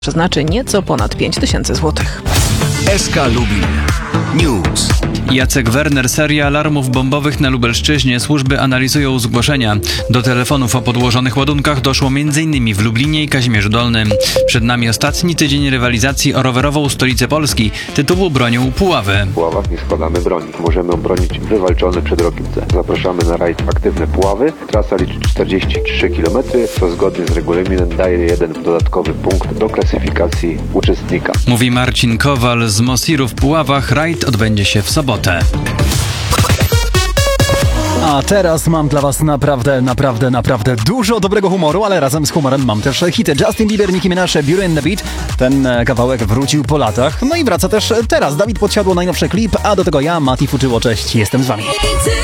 przeznaczy nieco ponad 5000 zł. SK Lubin News. Jacek Werner, seria alarmów bombowych na Lubelszczyźnie. Służby analizują zgłoszenia. Do telefonów o podłożonych ładunkach doszło m.in. w Lublinie i Kazimierzu Dolnym. Przed nami ostatni tydzień rywalizacji o rowerową stolicę Polski. Tytułu bronią Puławy. W Puławach nie składamy broni. Możemy obronić wywalczony przed rokiem cel. Zapraszamy na rajd Aktywne Puławy. Trasa liczy 43 km, co zgodnie z regulaminem daje jeden dodatkowy punkt do klasyfikacji uczestnika. Mówi Marcin Kowal z Mosiru w Puławach. Rajd odbędzie się w sobotę. A teraz mam dla was naprawdę dużo dobrego humoru, ale razem z humorem mam też hity. Justin Bieber, Nicki Minaj, Beauty and the Beat. Ten kawałek wrócił po latach. No i wraca też teraz. Dawid Podsiadło, najnowszy klip, a do tego ja, Mati Fuczyło. Cześć, jestem z wami.